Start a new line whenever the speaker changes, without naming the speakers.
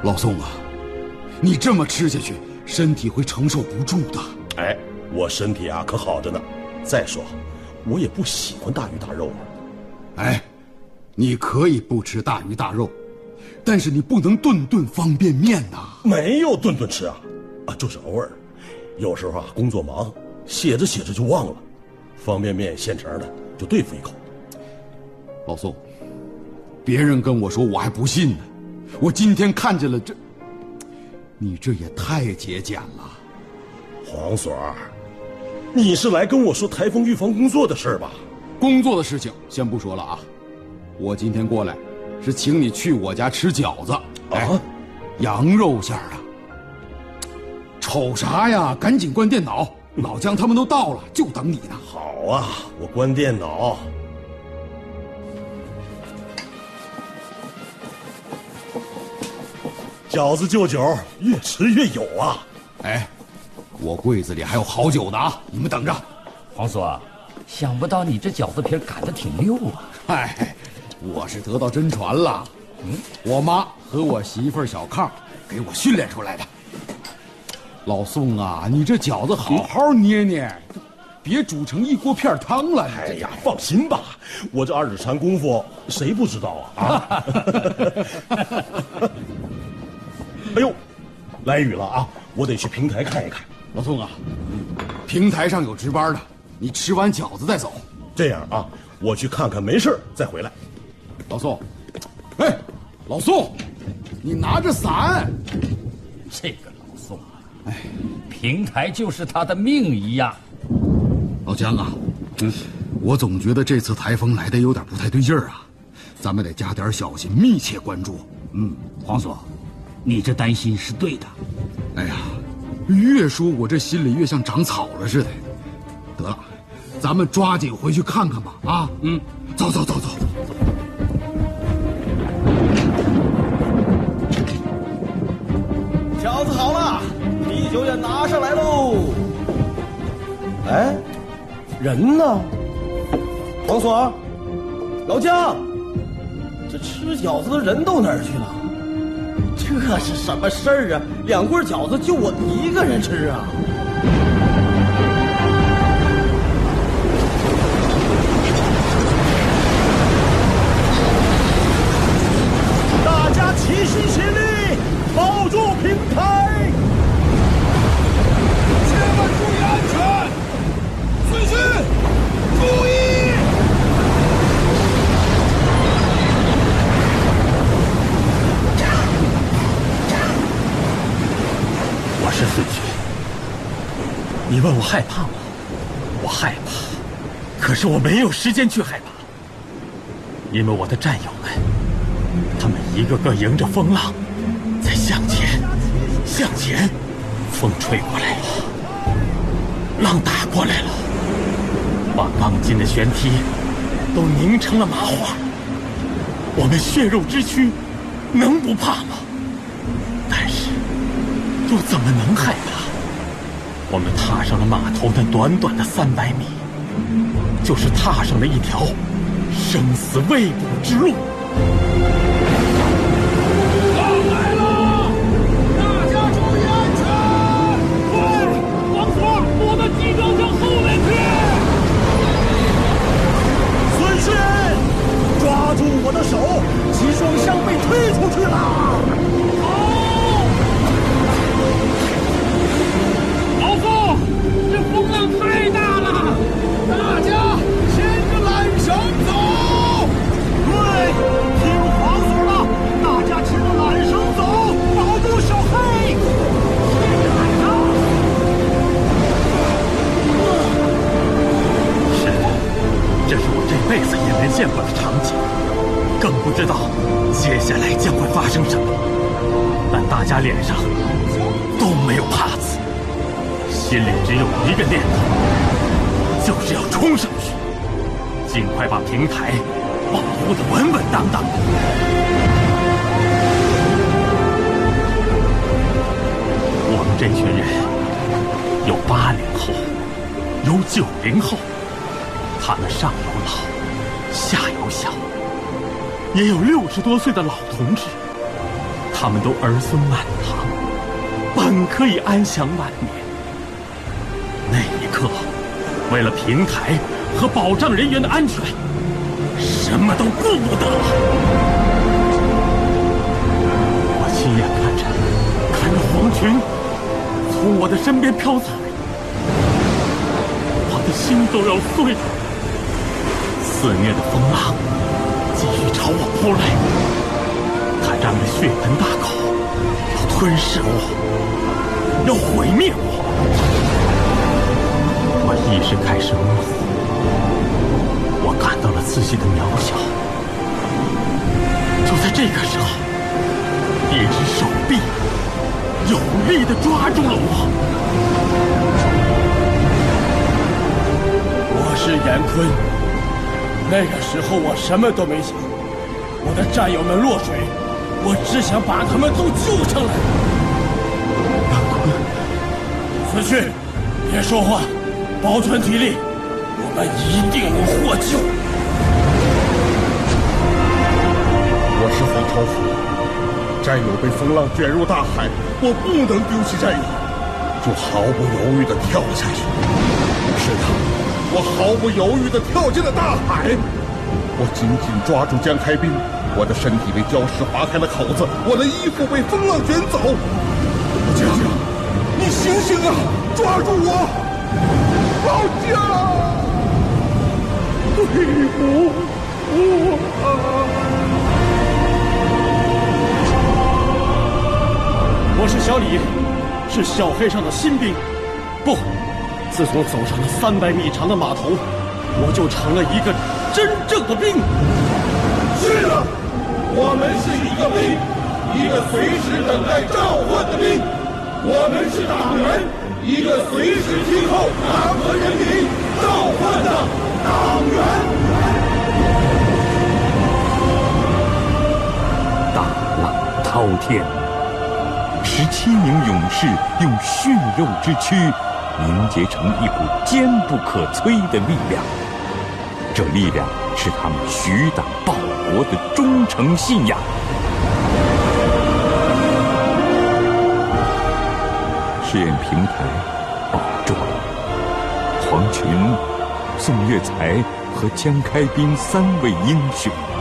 老宋啊，你这么吃下去，身体会承受不住的。
哎，我身体啊可好着呢。再说，我也不喜欢大鱼大肉啊。
哎，你可以不吃大鱼大肉，但是你不能顿顿方便面呐。
没有顿顿吃啊，就是偶尔。有时候啊，工作忙，写着写着就忘了，方便面现成的就对付一口。
老宋，别人跟我说我还不信呢，我今天看见了这，你这也太节俭了。
黄所儿，你是来跟我说台风预防工作的事吧？
工作的事情先不说了啊，我今天过来是请你去我家吃饺子啊，羊肉馅儿的。瞅啥呀？赶紧关电脑，老姜他们都到了，就等你呢。
好啊，我关电脑。饺子就酒，越吃越有啊！
哎，我柜子里还有好酒呢啊，你们等着。
黄所，想不到你这饺子皮擀得挺溜啊！
哎，我是得到真传了，我妈和我媳妇儿小炕给我训练出来的。老宋啊，你这饺子好好捏捏，别煮成一锅片汤了。
哎呀，放心吧，我这2指禅功夫谁不知道啊？哎呦，来雨了啊！我得去平台看一看。
老宋啊，平台上有值班的，你吃完饺子再走。
这样啊，我去看看，没事再回来。
老宋，哎，老宋，你拿着伞。
这个老宋啊，哎，平台就是他的命一样。
老姜啊，我总觉得这次台风来的有点不太对劲儿啊，咱们得加点小心，密切关注。
黄所，你这担心是对的。
哎呀，越说我这心里越像长草了似的。得了，咱们抓紧回去看看吧。啊，走。
饺子好了，啤酒也拿上来喽。哎，人呢？黄所，老姜，这吃饺子的人都哪儿去了？这是什么事儿啊？2棍饺子就我一个人吃啊！
大家齐心协力，保住平台！
千万注意安全，遵循，注意！
我是孙旭，你问我害怕吗？我害怕，可是我没有时间去害怕，因为我的战友们，他们一个个迎着风浪在向前。风吹过来了，浪打过来了，把钢筋的悬梯都拧成了麻花。我们血肉之躯能不怕吗？但是又怎么能害怕？我们踏上了码头那短短的300米，就是踏上了一条生死未卜之路。
浪来了，大家注意安全！
快，黄所，我们集中向后面去！
孙旭，抓住我的手，集装箱被推出去了。
老宋，这风浪太大了，
大家牵着缆绳走。
对，听黄所了，大家牵着缆绳走，保住小黑。
是，这是我这辈子也没见过的场景，更不知道接下来将会发生什么。但大家脸上都没有怕字，心里只有一个念头，就是要冲上去，尽快把平台保护得稳稳当当。我们这群人有80后，有90后，他们上有老，下有小，也有60多岁的老同志。他他们都儿孙满堂，本可以安享晚年。那一刻，为了平台和保障人员的安全，什么都顾不得了。我亲眼看着黄群从我的身边飘走，我的心都要碎了。肆虐的风浪继续朝我扑来，它张着血盆大口，要吞噬我，要毁灭我。我意识开始模糊，我感到了自己的渺小。就在这个时候，一只手臂有力地抓住了我。
我是严坤。那个时候我什么都没想，我的战友们落水，我只想把他们都救上来。严坤，孙旭，别说话，保存体力，我们一定能获救。
我是黄朝甫，战友被风浪卷入大海，我不能丢弃战友，就毫不犹豫地跳了下去。是的，我毫不犹豫地跳进了大海，我紧紧抓住江开斌，我的身体被礁石划开了口子，我的衣服被风浪卷走。江，你醒醒啊，抓住我！老江，对不住啊！
我是小李，是小黑上的新兵。不，自从走上了300米长的码头，我就成了一个真正的兵。
是的，我们是一个兵，一个随时等待召唤的兵。我们是党员，一个随时听候党和人民召唤的党员。
大浪滔天，17名勇士用血肉之躯凝结成一股坚不可摧的力量，这力量是他们许党报国的忠诚信仰。试验平台保住了黄群、宋岳才和江开斌3位英雄。